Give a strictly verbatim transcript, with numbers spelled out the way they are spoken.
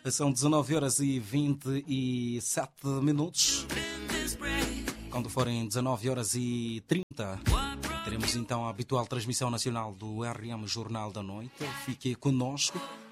São dezenove horas e vinte e sete minutos. Quando forem dezenove horas e trinta, teremos então a habitual transmissão nacional do R M Jornal da Noite. Fique conosco.